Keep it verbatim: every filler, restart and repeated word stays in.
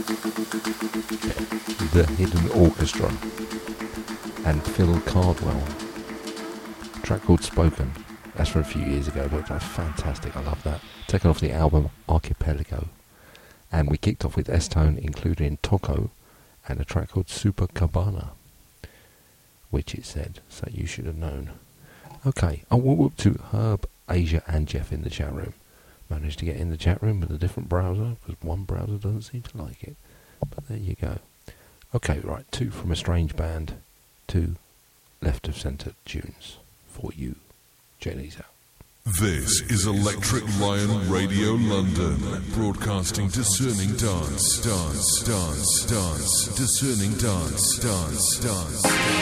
The Hidden Orchestra and Phil Cardwell. A track called Spoken. That's from a few years ago, but that's fantastic. I love that. Taken off the album Archipelago. And we kicked off with S-Tone, including Toko, and a track called Super Cabana, which it said, so you should have known. Okay, I will whoop to Herb, Asia, and Jeff in the chat room. Managed to get in the chat room with a different browser, because one browser doesn't seem to like it. But there you go. Okay, right, two from a strange band, two left of centre tunes for you. Check these out. This is Electric Lion Radio London, broadcasting discerning dance, dance, dance, dance, discerning dance, dance, dance.